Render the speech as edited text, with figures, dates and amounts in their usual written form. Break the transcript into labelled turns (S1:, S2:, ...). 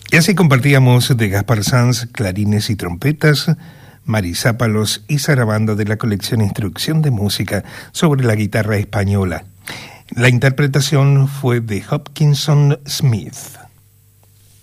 S1: Y así compartíamos de Gaspar Sanz, clarines y trompetas, marisápalos y zarabanda de la colección Instrucción de Música sobre la guitarra española. La interpretación fue de Hopkinson Smith.